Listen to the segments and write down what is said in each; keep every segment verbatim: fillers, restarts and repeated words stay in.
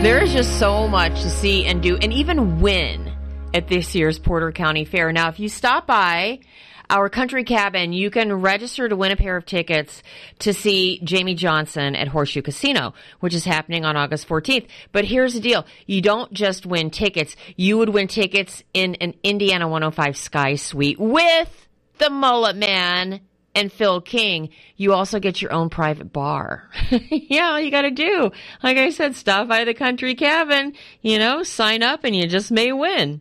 There is just so much to see and do and even win at this year's Porter County Fair. Now, if you stop by our country cabin, you can register to win a pair of tickets to see Jamie Johnson at Horseshoe Casino, which is happening on August fourteenth. But here's the deal. You don't just win tickets. You would win tickets in an Indiana one oh five Sky Suite with the Mullet Man and Phil King. You also get your own private bar. Yeah, all you got to do, like I said, stop by the country cabin, you know, sign up, and you just may win.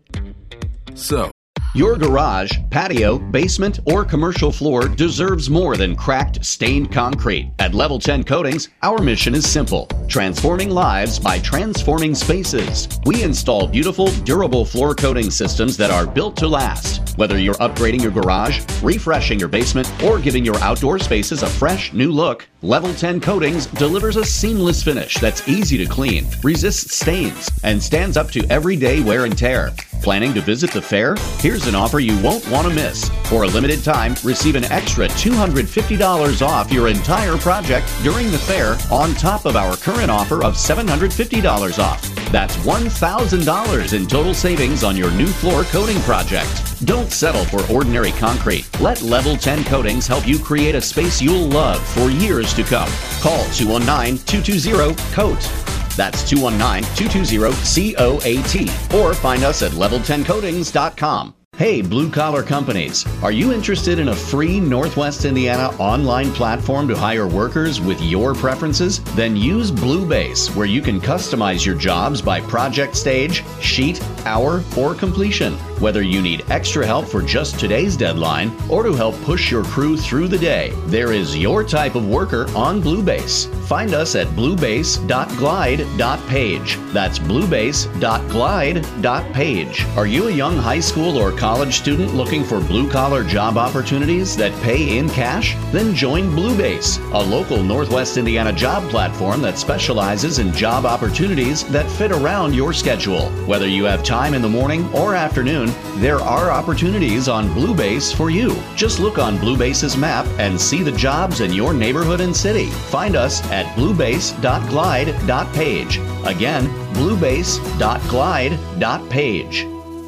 So, your garage, patio, basement, or commercial floor deserves more than cracked, stained concrete. At Level ten Coatings, our mission is simple: transforming lives by transforming spaces. We install beautiful, durable floor coating systems that are built to last. Whether you're upgrading your garage, refreshing your basement, or giving your outdoor spaces a fresh, new look, Level ten Coatings delivers a seamless finish that's easy to clean, resists stains, and stands up to everyday wear and tear. Planning to visit the fair? Here's an offer you won't want to miss. For a limited time, receive an extra two hundred fifty dollars off your entire project during the fair, on top of our current offer of seven hundred fifty dollars off. That's one thousand dollars in total savings on your new floor coating project. Don't settle for ordinary concrete. Let Level ten Coatings help you create a space you'll love for years to come. Call two one nine, two two zero, COAT. That's two one nine, two two zero, C O A T. Or find us at level ten coatings dot com. Hey, blue-collar companies, are you interested in a free Northwest Indiana online platform to hire workers with your preferences? Then use Bluebase, where you can customize your jobs by project stage, sheet, hour, or completion. Whether you need extra help for just today's deadline or to help push your crew through the day, there is your type of worker on Bluebase. Find us at bluebase dot glide dot page. That's bluebase dot glide dot page. Are you a young high school or college student looking for blue-collar job opportunities that pay in cash? Then join Bluebase, a local Northwest Indiana job platform that specializes in job opportunities that fit around your schedule. Whether you have time in the morning or afternoon, there are opportunities on Bluebase for you. Just look on Bluebase's map and see the jobs in your neighborhood and city. Find us at bluebase dot glide dot page. Again, bluebase dot glide dot page.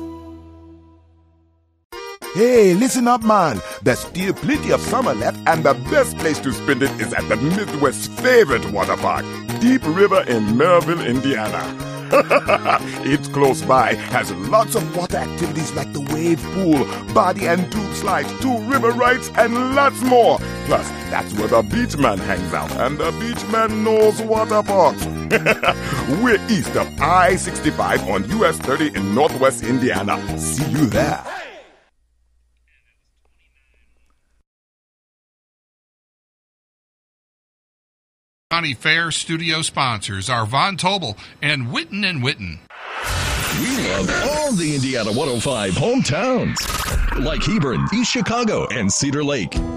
Hey, listen up, man. There's still plenty of summer left, and the best place to spend it is at the Midwest's favorite water park, Deep River in Merrillville, Indiana. It's close by, has lots of water activities like the wave pool, body and tube slides, two river rides, and lots more. Plus, that's where the beach man hangs out, and the beach man knows water parks. We're east of I sixty-five on U S thirty in Northwest Indiana. See you there. County Fair studio sponsors are Von Tobel and Witten and Witten. We love all the Indiana one oh five hometowns, like Hebron, East Chicago, and Cedar Lake.